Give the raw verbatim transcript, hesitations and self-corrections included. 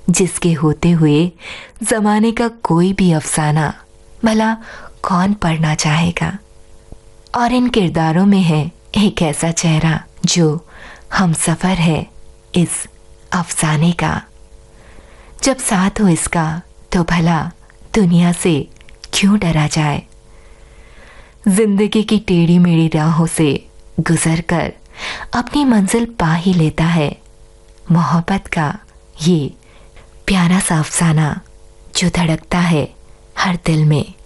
जिसके होते हुए ज़माने का कोई भी अफसाना भला कौन पढ़ना चाहेगा। और इन किरदारों में है एक ऐसा चेहरा जो हम सफ़र है इस अफसाने का। जब साथ हो इसका तो भला दुनिया से क्यों डरा जाए। जिंदगी की टेढ़ी मेढ़ी राहों से गुजर कर अपनी मंजिल पा ही लेता है मोहब्बत का ये प्यारा सा अफसाना जो धड़कता है हर दिल में।